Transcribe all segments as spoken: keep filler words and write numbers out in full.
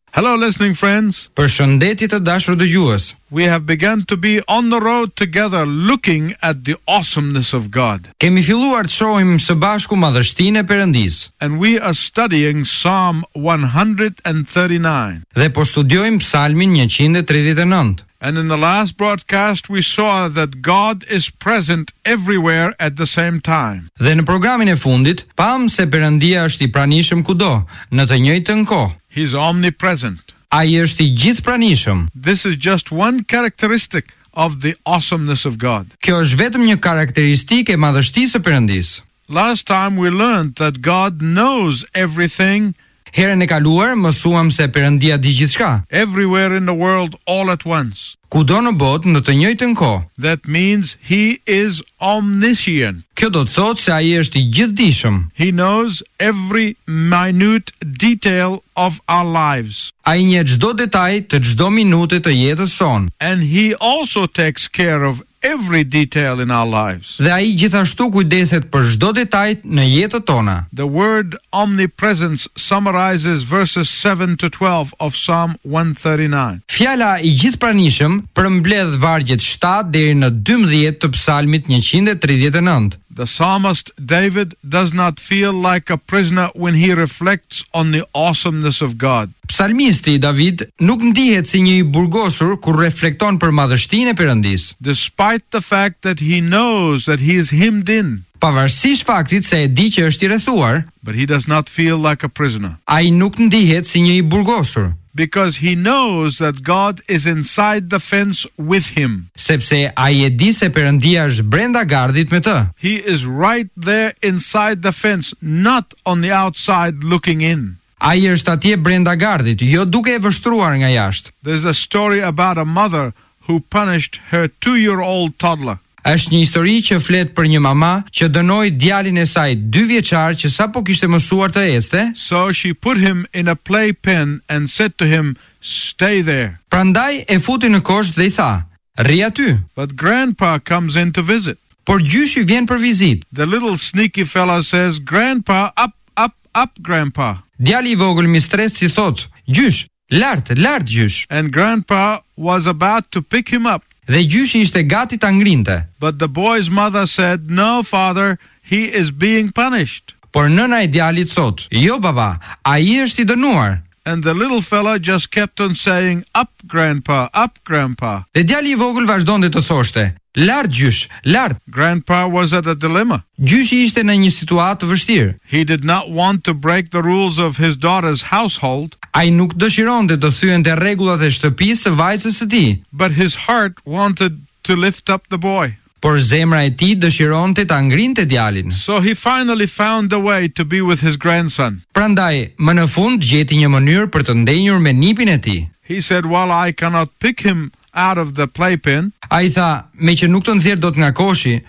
Hello listening friends. Përshëndetje të dashur dëgjues. We have begun to be on the road together looking at the awesomeness of God. Kemi filluar të shohim së bashku madhështinë e Perëndisë. And we are studying Psalm one thirty-nine. Dhe po studiojmë Psalmin njëqind e tridhjetë e nëntë. And in the last broadcast we saw that God is present everywhere at the same time. Dhe në programin e fundit pam se Perëndia është i pranishëm kudo, në të njëjtën kohë. He's omnipresent. Ai është i gjithpranishëm. This is just one characteristic of the awesomeness of God. Kjo është vetëm një karakteristikë e madhështisë së Perëndisë. Last time we learned that God knows everything. Herën e kaluar mësuam se Perëndia di gjithçka. Everywhere in the world all at once. Kudo në botë në të njëjtën kohë. That means he is omniscient. Kjo do të thotë se ai është i gjithdijshëm. He knows every minute detail of our lives. Ai njeh çdo detaj të çdo minute të jetës sonë. And he also takes care of every detail in our lives. Dhe ai gjithashtu kujdeset për çdo detaj në jetën tona. The word omnipresence summarizes verses seven to twelve of Psalm one thirty-nine. Fjala i gjithpranishëm përmbledh vargjet shtatë deri në dymbëdhjetë të Psalmit njëqind e tridhjetë e nëntë. The psalmist David does not feel like a prisoner when he reflects on the awesomeness of God. Psalmisti David nuk ndihet si një i burgosur kur reflekton për madhështinë e Perëndisë. Despite the fact that he knows that he is hemmed in. Pavarësisht faktit se e di që është i rrethuar, but he does not feel like a prisoner. Ai nuk ndihet si një i burgosur. Because he knows that God is inside the fence with him. Sepse ai e di se Perëndia është brenda gardit me të. He is right there inside the fence, not on the outside looking in. Ai është atje brenda gardit, jo duke e vështruar nga jashtë. There's a story about a mother who punished her two-year-old toddler. Është një histori që flet për një mama që dënoi djalin e saj dy vjeçar që sapo kishte mësuar të ecte. So she put him in a playpen and said to him, "Stay there." Prandaj e futi në kosht dhe i tha, "Rri aty." But grandpa comes in to visit. Por gjyshi vjen për vizitë. The little sneaky fella says, "Grandpa, up, up, up, grandpa." Djali i vogël mistres si thot, "Gjysh, lart, lart gjysh." And grandpa was about to pick him up. Dhe gjyshi ishte gati ta ngrinte. But the boy's mother said, "No, father, he is being punished." Por nëna e djalit thot, "Jo baba, ai është i dënuar." And the little fella just kept on saying, "Up, grandpa, up, grandpa." Dhe djali i vogël vazhdonte të thoshte, "Lart gjysh, lart." Grandpa was at a dilemma. Gjyshi ishte në një situatë të vështirë. He did not want to break the rules of his daughter's household. Ai nuk dëshironte të thyente rregullat e shtëpisë së vajzës së tij. But his heart wanted to lift up the boy. Por zemra e tij dëshironte ta ngrinte djalin. So he finally found a way to be with his grandson. Prandaj, më në fund gjeti një mënyrë për të ndenjur me nipin e tij. He said, "Well, I cannot pick him out of the playpen." Ai tha, "Me që nuk të nxjerr dot nga koshi,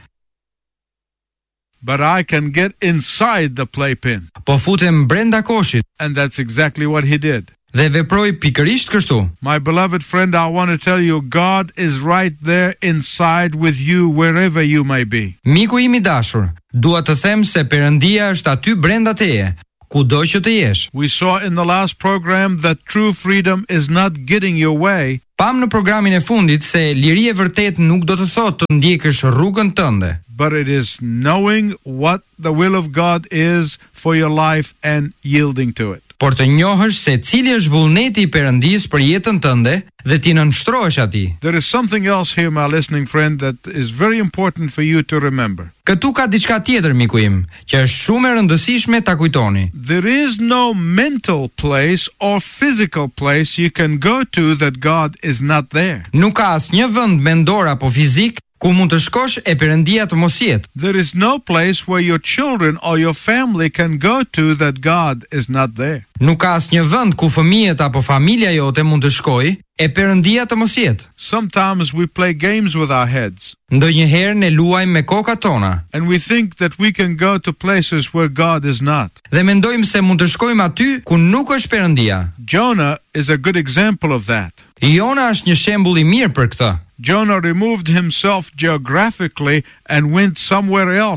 but I can get inside the playpen." Po futem brenda koshit. And that's exactly what he did. Dhe veproi pikërisht kështu. My beloved friend, I want to tell you, God is right there inside with you wherever you may be. Miku im i dashur, dua të them se Perëndia është aty brenda teje, kudo që të jesh. We saw in the last program that true freedom is not getting your way. Pam në programin e fundit se liria e vërtet nuk do të thotë të ndjekësh rrugën tënde, but it is knowing what the will of God is for your life and yielding to it. Por të njohësh se cili është vullneti i Perëndisë për jetën tënde dhe ti nënshtrohesh atij. There is something else here, my listening friend, that is very important for you to remember. Këtu ka diçka tjetër, miku im, që është shumë e rëndësishme ta kujtoni. There is no mental place or physical place you can go to that God is not there. Nuk ka asnjë vend mendor apo fizik ku mund të shkosh e Perëndia të mos jetë. There is no place where your children or your family can go to that God is not there. Nuk ka asnjë vend ku fëmijët apo familja jote mund të shkojë e Perëndia të mos jetë. Sometimes we play games with our heads. Ndonjëherë ne luajmë me kokat tona. And we think that we can go to places where God is not. Dhe mendojmë se mund të shkojmë aty ku nuk është Perëndia. Jonah is a good example of that. Jona është një shembull i mirë për këtë. Jonah removed himself geographically and went somewhere else.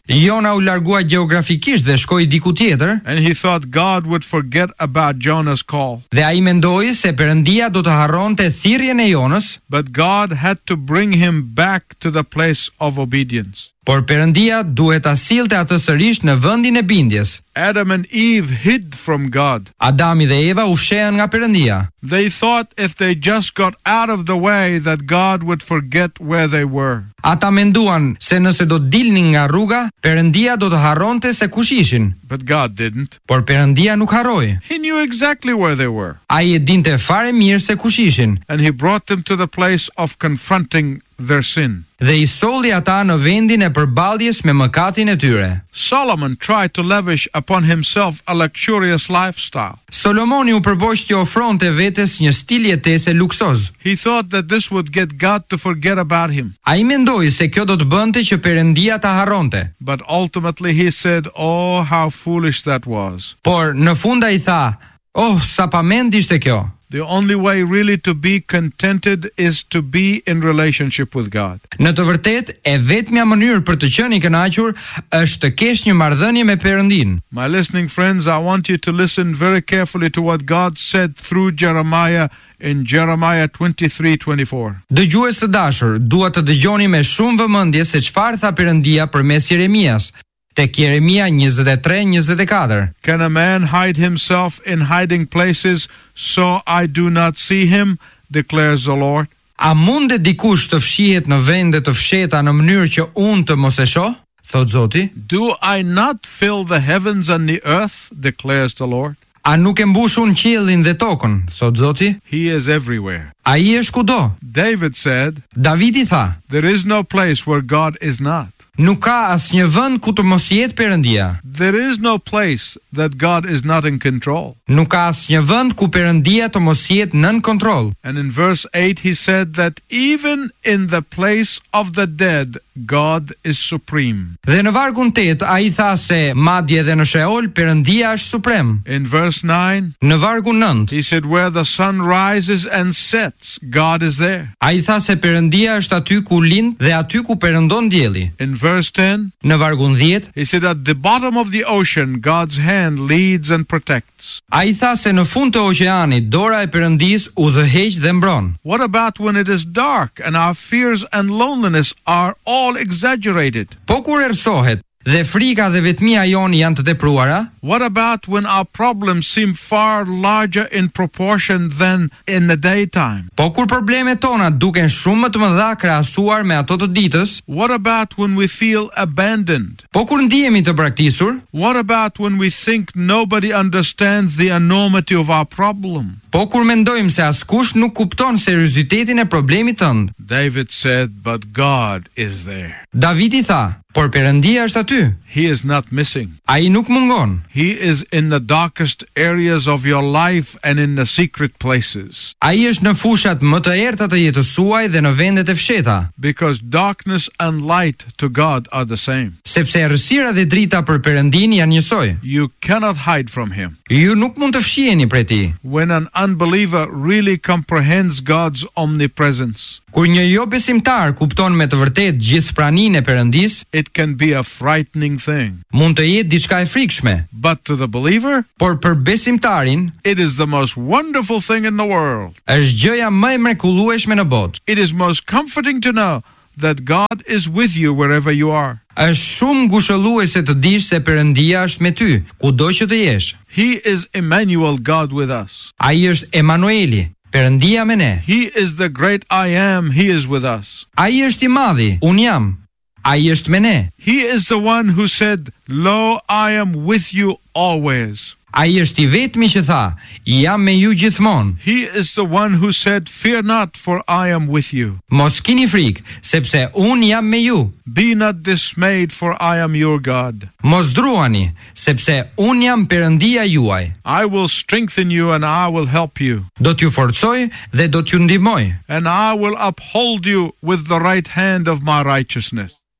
Jona u largua gjeografikisht dhe shkoi diku tjetër, and he thought God would forget about Jonah's call. dhe ai mendoi se Perëndia do të harronte thirrjen e Jonës, But God had to bring him back to the place of obedience. por Perëndia duhet ta sillte atë sërish në vendin e bindjes. Adam and Eve hid from God. Adami dhe Eva u fshehën nga Perëndia. They thought if they just got out of the way that God would forget where they were. Ata menduan se nëse do dilnin nga rruga, Perëndia do të harronte se kush ishin. But God didn't. Por Perëndia nuk harroi. He knew exactly where they were. Ai e dinte fare mirë se kush ishin, And he brought them to the place of confronting their sin. dhe i solli ata në vendin e përballjes me mëkatin e tyre. Solomon tried to lavish upon himself a luxurious lifestyle. Solomoni u përpoq të ofronte vetes një stil jetese luksoz. He thought that this would get God to forget about him. Ai mendoi se kjo do të bënte që Perëndia ta harronte. But ultimately he said, "Oh, how foolish that was." Por në fund ai tha, "Oh, sa pamend ishte kjo." The only way really to be contented is to be in relationship with God. Në të vërtetë, e vetmja mënyrë për të qenë i kënaqur është të kesh një marrëdhënie me Perëndin. My listening friends, I want you to listen very carefully to what God said through Jeremiah in Jeremiah twenty-three twenty-four. Dëgjues të dashur, dua të dëgjoni me shumë vëmendje se çfarë tha Perëndia përmes Jeremias, tek Jeremia njëzet e tre njëzet e katër. Can a man hide himself in hiding places so I do not see him, declares the Lord? A mundet dikush të fshihet në vende të fsheta në mënyrë që unë të mos e shoh? Thot Zoti. Do I not fill the heavens and the earth, declares the Lord? A nuk e mbush unë qiellin dhe tokën? Thot Zoti. He is everywhere. Ai është kudo. David said, Davidi tha, there is no place where God is not. nuk ka asnjë vend ku të mos jetë Perëndia. There is no place that God is not in control. Nuk ka asnjë vend ku Perëndia të mos jetë nën kontroll. And in verse eight he said that even in the place of the dead, God is supreme. Dhe në vargun tetë ai tha se madje edhe në Sheol Perëndia është suprem. In verse nine, Në vargun nëntë he said where the sun rises and sets, God is there. ai tha se Perëndia është aty ku lind dhe aty ku perëndon dielli. In verse ten, Në vargun dhjetë he said at the bottom of the ocean, God's hand leads and protects. ai tha se në fund të oqeanit dora e Perëndis udhëheq dhe mbron. What about when it is dark and our fears and loneliness are all exaggerated? Po kur errësohet dhe frika dhe vetmia jon janë të tepruara, What about when our problems seem far larger in proportion than in the daytime? po kur problemet tona duken shumë më të mëdha krahasuar me ato të ditës, What about when we feel abandoned? po kur ndihemi të braktisur, What about when we think nobody understands the enormity of our problem? po kur mendojmë se askush nuk kupton seriozitetin e problemit tënd. David said, but God is there. Davidi tha, por Perëndia është aty. He is not missing. Ai nuk mungon. He is in the darkest areas of your life and in the secret places. Ai është në fushat më të errta të jetës suaj dhe në vendet e fsheta, Because darkness and light to God are the same. sepse errësira dhe drita për Perëndin janë njësoj. You cannot hide from Him. Ju nuk mund të fshiheni prej tij. When an unbeliever really comprehends God's omnipresence, Kur një jo besimtar kupton me të vërtetë gjithë praninë e Perëndis, it can be a frightening thing. mund të jetë diçka e frikshme, But to the believer, por për besimtarin it is the most wonderful thing in the world. është gjëja më e mrekullueshme në botë. It is most comforting to know that God is with you wherever you are. Është shumë ngushëlluese të dish se Perëndia është me ty, kudo që të jesh. He is Emmanuel, God with us. Ai është Emanueli, Perëndia me ne. He is the great I am. He is with us. Ai është i madhi, unë jam. Ai është me ne. He is the one who said, Lo, I am with you always. Ai është i vetmi që tha, jam me ju gjithmonë. He is the one who said, Fear not, for I am with you. Mos kini frikë, sepse unë jam me ju. Be not dismayed, for I am your God. Mos druani, sepse unë jam Perëndia juaj. I will strengthen you and I will help you. Do t'ju forcoj dhe do t'ju ndihmoj. And I will uphold you with the right hand of my righteousness.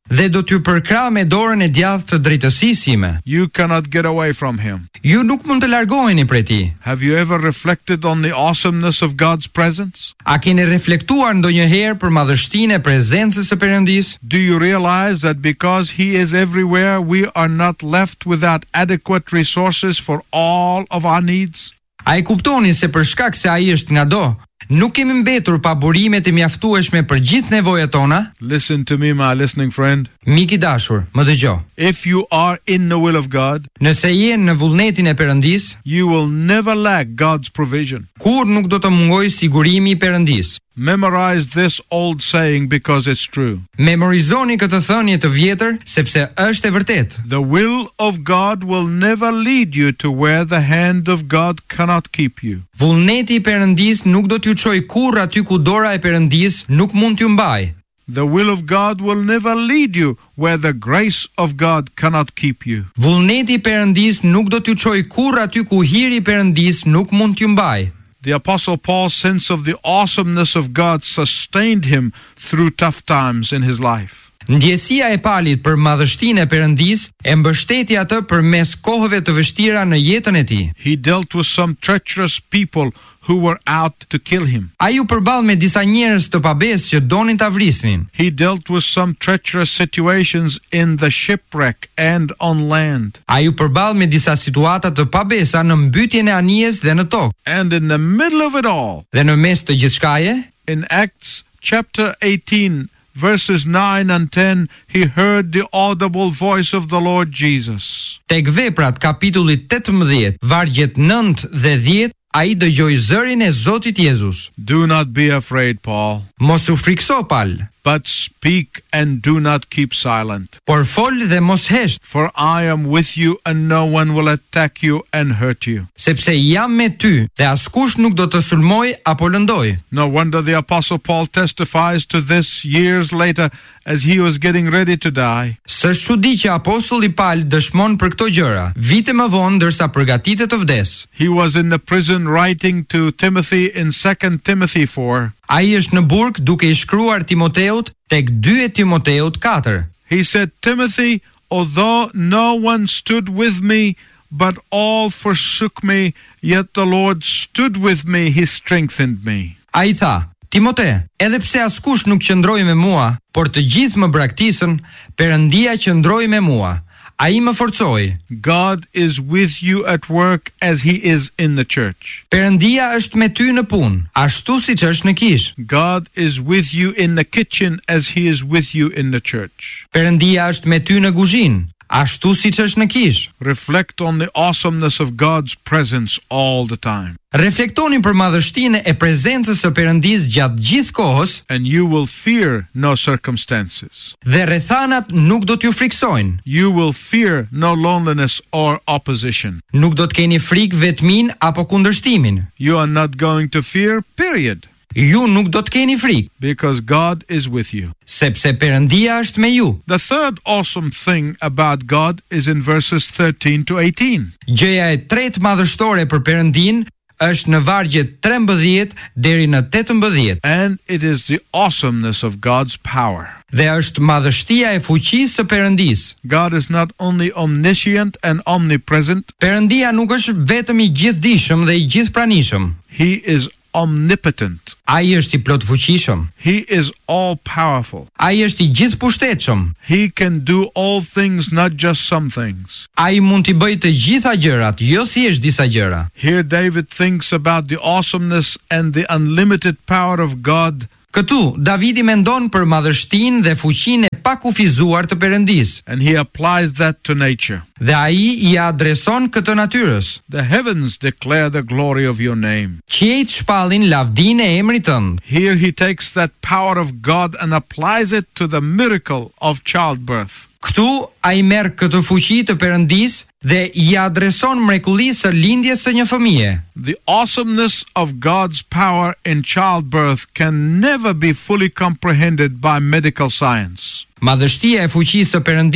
dhe do t'ju përkrah me dorën e djathtë të drejtësisë ime. You cannot get away from him. Ju nuk mund të largoheni prej tij. Have you ever reflected on the awesomeness of God's presence? A keni reflektuar ndonjëherë për madhështinë e prezencës së Perëndisë? Do you realize that because he is everywhere, we are not left without adequate resources for all of our needs? A e kuptoni se për shkak se ai është ngado, nuk kemi mbetur pa burimet e mjaftueshme për gjithë nevojat tona? Listen to me, my listening friend. Mik i dashur, më dëgjoj. If you are in the will of God, Nëse je në vullnetin e Perëndisë, you will never lack God's provision. kur nuk do të mungojë sigurimi i Perëndisë. Memorize this old saying because it's true. Memorizoni këtë thënie të vjetër sepse është e vërtetë. The will of God will never lead you to where the hand of God cannot keep you. Vullneti i Perëndisë nuk do t'ju çojë kurrë aty ku dora e Perëndisë nuk mund t'ju mbajë. The will of God will never lead you where the grace of God cannot keep you. Vullneti i Perëndisë nuk do t'ju çojë kurrë aty ku hiri i Perëndisë nuk mund t'ju mbajë. The Apostle Paul's sense of the awesomeness of God sustained him through tough times in his life. Ndjesia e Palit për madhështinë e Perëndisë e mbështeti atë përmes kohëve të vështira në jetën e tij. He dealt with some treacherous people who were out to kill him. Ai u përball me disa njerëz të pabesë që donin ta vrisnin. He dealt with some treacherous situations in the shipwreck and on land. Ai u përball me disa situata të pabesa në mbytjen e anijes dhe në tokë. And in the middle of it all, Dhe në mes të gjithçkaje, in Acts chapter eighteen, verses nine and ten, he heard the audible voice of the Lord Jesus. tek Veprat kapitulli tetëmbëdhjetë, vargjet nëntë dhe dhjetë, ai dëgjoi zërin e Zotit Jezus. Do not be afraid, Paul, Mos u frikso, Pal, but speak and do not keep silent. por fol dhe mos hesht, For I am with you and no one will attack you and hurt you. sepse jam me ty dhe askush nuk do të sulmoj apo lëndoj. No wonder the Apostle Paul testifies to this years later as he was getting ready to die. S'është çudi që apostulli Pal dëshmon për këto gjëra, vite më vonë ndërsa përgatitet të vdes. He was in the prison writing to Timothy in Second Timothy four. Ai është në burg duke i shkruar Timoteut tek dy Timoteut katër. He said, Timothy, although no one stood with me, but all forsook me, yet the Lord stood with me, he strengthened me. Ai tha: Timote, edhe pse askush nuk qëndroi me mua, por të gjithë më braktisën, Perëndia qëndroi me mua. Ai më forcoi. God is with you at work as he is in the church. Perëndia është me ty në punë, ashtu siç është në kish. God is with you in the kitchen as he is with you in the church. Perëndia është me ty në kuzhinë, ashtu siç është në kish. Reflect on the awesomeness of God's presence all the time, Reflektoni për madhështinë e prezencës së Perëndisë gjatë gjithë kohës and you will fear no circumstances. dhe rrethanat nuk do t'ju friksojnë. You will fear no loneliness or opposition. Nuk do të keni frikë vetmin apo kundërshtimin. You are not going to fear, period, Ju nuk do të keni frikë, because God is with you. sepse Perëndia është me ju. The third awesome thing about God is in verses thirteen to eighteen. Gjëja e tretë madhështore për Perëndin është në vargjet trembëdhjetë deri në tetëmbëdhjetë, And it is the awesomeness of God's power. dhe është madhështia e fuqisë së Perëndisë. God is not only omniscient and omnipresent, Perëndia nuk është vetëm i gjithdijshëm dhe i gjithpranishëm. he is omnipotent. Ai është i plot fuqishëm. He is all powerful. Ai është i gjithpushtetshëm. He can do all things, not just some things. Ai mund t'i bëjë të gjitha gjërat, jo thjesht disa gjëra. Here David thinks about the awesomeness and the unlimited power of God. Këtu, Davidi mendon për madhështinë dhe fuqinë e pakufizuar të Perëndisë, And he applies that to nature. dhe ai i adreson këtë natyrës. The heavens declare the glory of your name. Qiejt shpallin lavdinë e emrit tënd. Here he takes that power of God and applies it to the miracle of childbirth. Këtu ai merr këtë fuqi të Perëndisë dhe i adreson mrekullisë së lindjes së një fëmije. The awesomeness of God's power in childbirth can never be fully comprehended by medical science. Madhështia e fuqisë së Perëndisë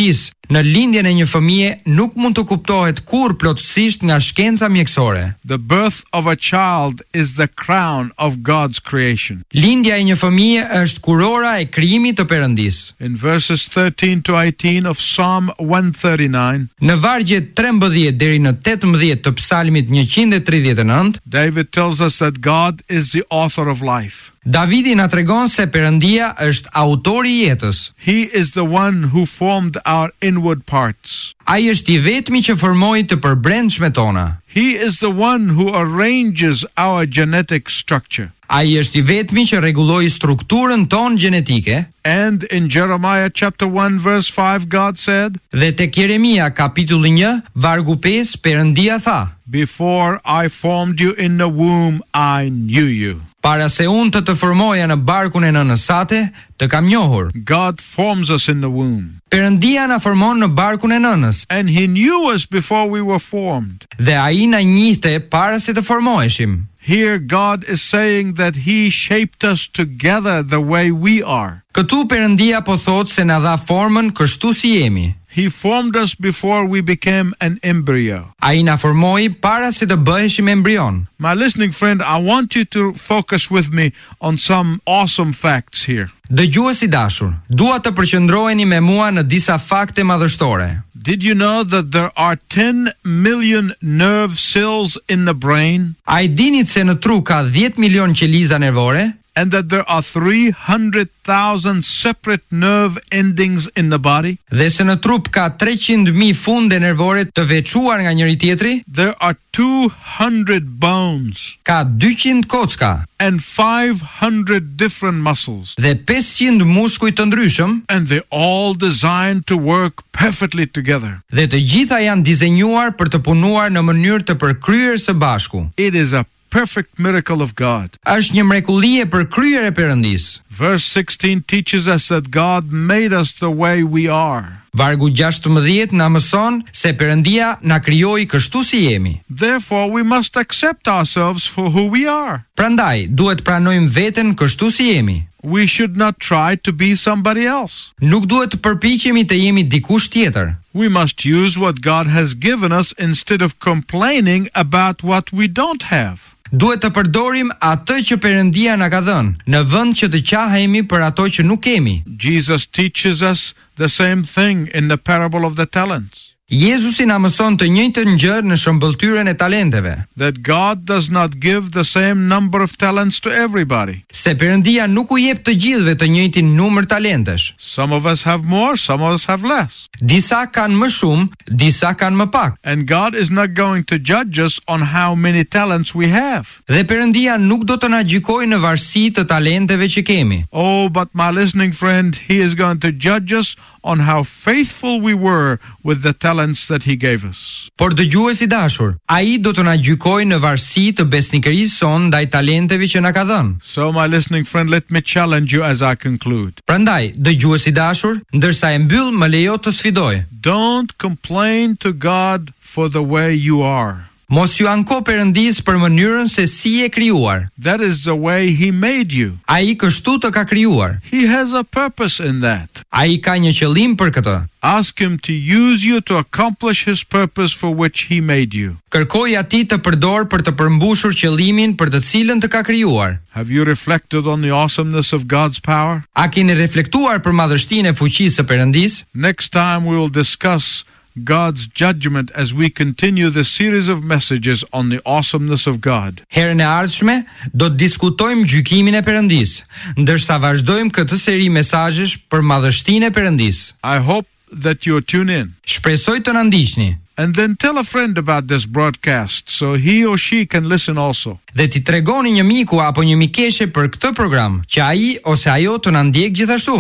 Në lindjen e një fëmie nuk mund të kuptohet kurrë plotësisht nga shkenca mjekësore. The birth of a child is the crown of God's creation. Lindja e një fëmie është kurora e krijimit të Perëndisë. In verses thirteen to eighteen of Psalm one thirty-nine, Në vargjet trembëdhjetë deri në tetëmbëdhjetë të Psalmit njëqind e tridhjetë e nëntë, David tells us that God is the author of life. Davidi na tregon se Perëndia është autori i jetës. He is the one who formed our inward parts. Ai është i vetmi që formoi të përbrendshmet tona. He is the one who arranges our genetic structure. Ai është i vetmi që rregulloi strukturën tonë gjenetike. And in Jeremiah chapter one verse five, God said, Dhe tek Jeremia kapitulli një vargu pesë Perëndia tha: Before I formed you in the womb, I knew you. Para se unë të të formoja në barkun e nënës sate, të kam njohur. God forms us in the womb. Perëndia na formon në barkun e nënës. And He knew us before we were formed. Dhe ai na njihte para se të formoheshim. Here God is saying that He shaped us together the way we are. Këtu Perëndia po thotë se na dha formën kështu si jemi. He formed us before we became an embryo. Ai na formoi para se të bëheshim embrion. My listening friend, I want you to focus with me on some awesome facts here. Dëgjuesi dashur, dua të përqendroheni me mua në disa fakte madhështore. Did you know that there are ten million nerve cells in the brain? A i dinit se në tru ka dhjetë milion qeliza nervore? And that there are three hundred thousand separate nerve endings in the body? Dhe se në trup ka treqind mijë funde nervore të veçuar nga njëri tjetri? There are two hundred bones. Ka dyqind kocka. And five hundred different muscles. Dhe pesëqind muskuj të ndryshëm. And they're all designed to work perfectly together. Dhe të gjitha janë dizenjuar për të punuar në mënyrë të përkryer së bashku. It is a perfect miracle of God. Është një mrekulli e përkryer e Perëndisë. Verse sixteen teaches us that God made us the way we are. Vargu gjashtëmbëdhjetë na mëson se Perëndia na krijoi kështu si jemi. Therefore we must accept ourselves for who we are. Prandaj duhet pranojmë veten kështu si jemi. We should not try to be somebody else. Nuk duhet të përpiqemi të jemi dikush tjetër. We must use what God has given us instead of complaining about what we don't have. Duhet të përdorim atë që Perëndia na ka dhënë, në vend që të qahemi për ato që nuk kemi. Jesus teaches us the same thing in the parable of the talents. Jezusi na mëson të njëjtën gjë në shëmbëltyrën e talenteve. That God does not give the same number of talents to everybody. Se Perëndia nuk u jep të gjithëve të njëjtin numër talentesh. Some of us have more, some of us have less. Disa kanë më shumë, disa kanë më pak. And God is not going to judge us on how many talents we have. Dhe Perëndia nuk do të na gjykojë në varësi të talenteve që kemi. Oh, but my listening friend, He is going to judge us on how faithful we were with the talents that He gave us. Por dëgjuesi dashur, ai do të na gjykojë në varësi të besnikërisë son ndaj talenteve që na ka dhënë. So my listening friend, let me challenge you as I conclude. Prandaj, dëgjuesi dashur, ndërsa e mbyll, më lejo të sfidoj. Don't complain to God for the way you are. Mos ju anko Perëndis për mënyrën se si e krijuar. That is the way He made you. Ai kështu të ka krijuar. He has a purpose in that. Ai ka një qëllim për këtë. Ask Him to use you to accomplish His purpose for which He made you. Kërkoj atij të përdor për të përmbushur qëllimin për të cilën të ka krijuar. Have you reflected on the awesomeness of God's power? A keni reflektuar për madhështinë e fuqisë së Perëndis? Next time we will discuss God's judgment as we continue the series of messages on the awesomeness of God. Herën e ardhshme do të diskutojmë gjykimin e Perëndis, ndërsa vazhdojmë këtë seri mesazhesh për madhështinë e Perëndis. I hope that you tune in. Shpresoj të na ndiqni. And then tell a friend about this broadcast so he or she can listen also. Dhe ti tregoni një miku apo një mikeshe për këtë program, që ai ose ajo të na ndjek gjithashtu.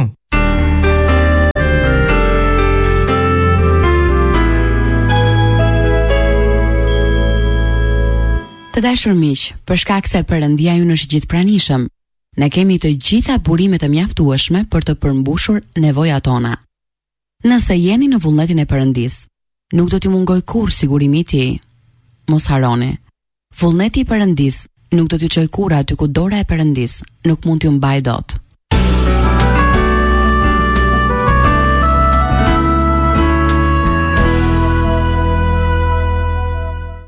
Të dashur miq, për shkak se Perëndia ju është gjithpranishëm, ne kemi të gjitha burimet e mjaftueshme për të përmbushur nevojat tona. Nëse jeni në vullnetin e Perëndis, nuk do t'ju mungoj kurrë sigurimi i tij. Mos harroni. Vullneti i Perëndis nuk do t'ju çojë kurrë aty ku dora e Perëndis nuk mund t'ju mbajë dot.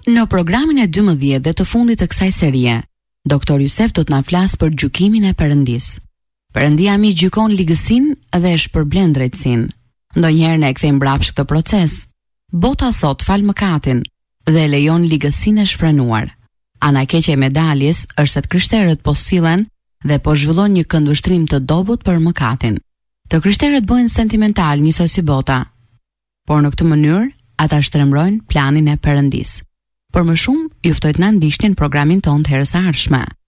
Në programin e dymbëdhjetë dhe të fundit të kësaj serie, Doktor Jusef do të na flas për gjykimin e Perëndis. Perëndia mi gjykon ligësinë dhe e shpërblen drejtësinë. Ndonjëherë ne e kthejmë mbrapsht këtë proces. Bota sot fal mëkatin dhe lejon ligësinë e shfrenuar. Ana e keqe e medaljes është se të krishterët po sillen dhe po zhvillojnë një këndvështrim të dobët për mëkatin. Të krishterët bëhen sentimental njësoj si bota, por në këtë mënyrë ata shtrembrojnë planin e Perëndis. Për më shumë, ju ftoj të na ndiqni në programin tonë të herës së ardhshme.